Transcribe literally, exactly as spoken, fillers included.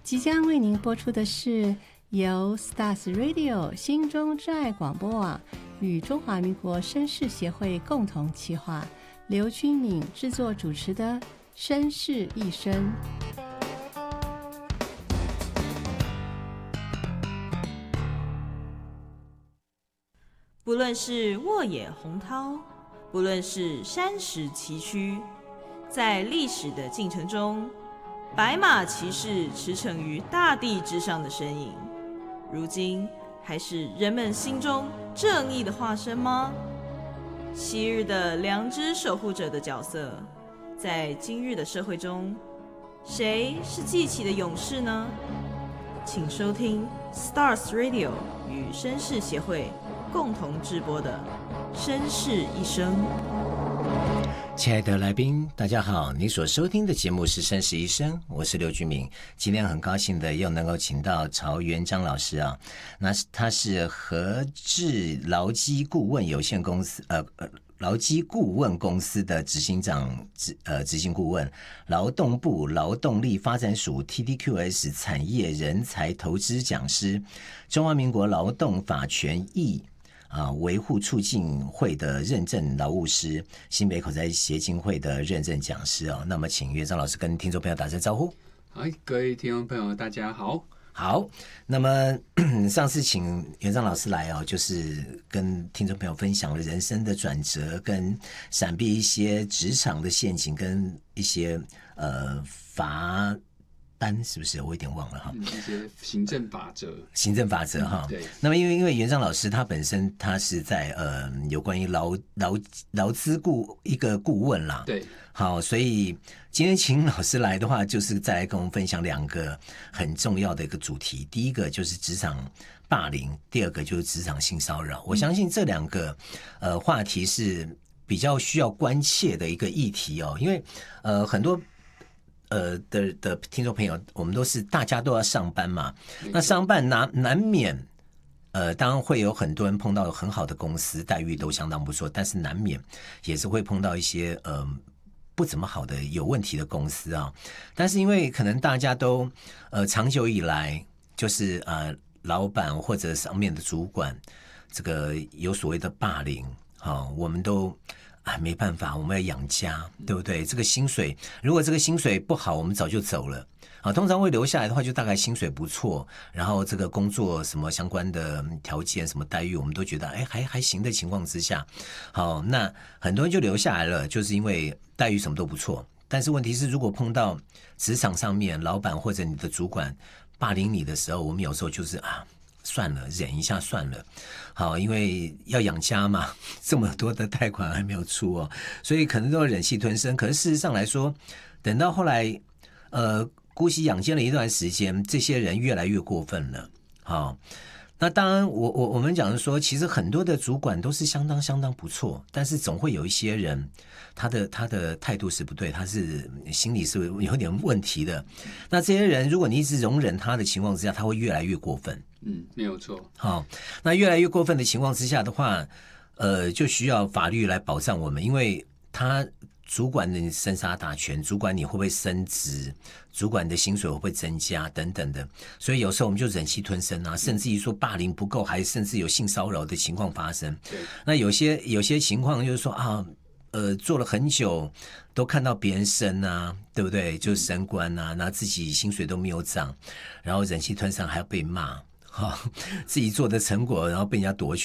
即将为您播出的是由 Stars Radio 心中之爱广播网与中华民国绅士协会共同企划，刘君敏制作主持的绅士一生。 不论是沃野洪涛，不论是山石崎岖，在历史的进程中，白马骑士驰骋于大地之上的身影，如今还是人们心中正义的化身吗？昔日的良知守护者的角色，在今日的社会中，谁是记起的勇士呢？请收听 Stars Radio 与绅士协会共同制播的《绅士一生》。 亲爱的来宾，大家好，你所收听的节目是《绅士一生》，我是刘俊明。今天很高兴的又能够请到曹元章老师啊，那他是和智劳基顾问有限公司呃呃劳基顾问公司的执行长执呃执行顾问，劳动部劳动力发展署 T D Q S 产业人才投资讲师，中华民国劳动法权益啊，维护促进会的认证劳务师，新北口才协进会的认证讲师哦。那么，请元章老师跟听众朋友打声招呼。 嗨，各位听众朋友，大家好。 好，那么上次请元章老师来哦，就是跟听众朋友分享了人生的转折，跟闪避一些职场的陷阱，跟一些呃罚单，是不是？我有点忘了哈。 一些行政法则， 行政法则哈。 对。 那么因为因为元章老师他本身他是在呃有关于劳劳劳资顾一个顾问啦。 对。 好，所以今天请老师来的话，就是再来跟我们分享两个很重要的一个主题。第一个就是职场霸凌，第二个就是职场性骚扰。我相信这两个呃话题是比较需要关切的一个议题哦，因为呃很多。呃的的听众朋友，我们都是大家都要上班嘛，那上班难难免，呃，当然会有很多人碰到很好的公司，待遇都相当不错，但是难免也是会碰到一些呃不怎么好的有问题的公司啊。但是因为可能大家都呃长久以来就是呃老板或者上面的主管这个有所谓的霸凌，好、哦，我们都。啊，没办法，我们要养家，对不对？这个薪水，如果这个薪水不好，我们早就走了。啊，通常会留下来的话，就大概薪水不错，然后这个工作什么相关的条件、什么待遇，我们都觉得哎还还行的情况之下，好，那很多人就留下来了，就是因为待遇什么都不错。但是问题是，如果碰到职场上面老板或者你的主管霸凌你的时候，我们有时候就是啊。算了，忍一下算了。好，因为要养家嘛，这么多的贷款还没有出哦，所以可能都要忍气吞声。可是事实上来说，等到后来，呃，姑息养奸了一段时间，这些人越来越过分了。好，那当然我，我我们讲的说，其实很多的主管都是相当相当不错，但是总会有一些人，他的他的态度是不对，他是心里是有点问题的。那这些人，如果你一直容忍他的情况之下，他会越来越过分。 嗯，没有错。 好，那越来越过分的情况之下的话，呃，就需要法律来保障我们，因为他主管的生杀大权，主管你会不会升职，主管的薪水会不会增加等等的，所以有时候我们就忍气吞声啊，甚至于说霸凌不够，还甚至有性骚扰的情况发生。 对， 那有些有些情况就是说啊。呃，做了很久，都看到别人升啊，对不对？就是升官啊，然后自己薪水都没有涨，然后忍气吞声还要被骂，哈、哦，自己做的成果然后被人家夺